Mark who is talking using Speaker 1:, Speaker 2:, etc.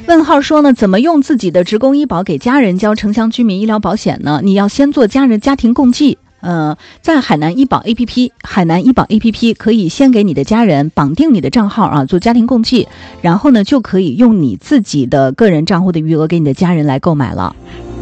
Speaker 1: 问号说呢，怎么用自己的职工医保给家人交城乡居民医疗保险呢？你要先做家庭共济。在海南医保 APP 可以先给你的家人绑定你的账号啊，做家庭共济，然后呢就可以用你自己的个人账户的余额给你的家人来购买了。